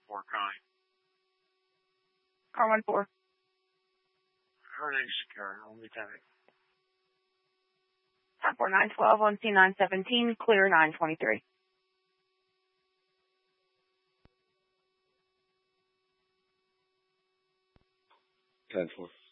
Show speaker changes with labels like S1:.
S1: 4 calling.
S2: Car 1-4.
S1: Everything's secure. Let me tell you.
S2: 912 on C917, clear 923.
S3: 10-4.